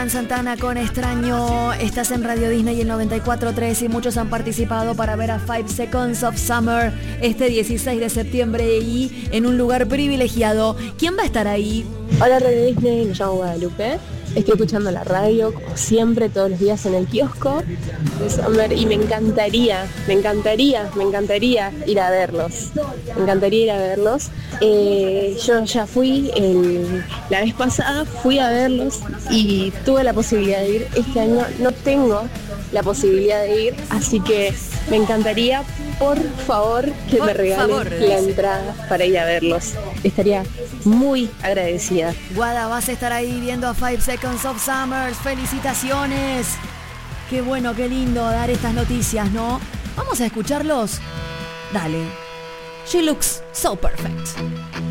Juan Santana con Extraño. Estás en Radio Disney el 94.3 y muchos han participado para ver a 5 Seconds of Summer este 16 de septiembre y en un lugar privilegiado. ¿Quién va a estar ahí? Hola Radio Disney, me llamo Guadalupe. Estoy escuchando la radio, como siempre, todos los días en el kiosco de Summer y me encantaría ir a verlos. Yo ya fui, la vez pasada fui a verlos y tuve la posibilidad de ir. Este año no tengo la posibilidad de ir, así que me encantaría, por favor, que me regalen la entrada para ir a verlos. Estaría muy agradecida. Guada, vas a estar ahí viendo a 5 Seconds of Summer. ¡Felicitaciones! Qué bueno, qué lindo dar estas noticias, ¿no? Vamos a escucharlos. Dale. She looks so perfect.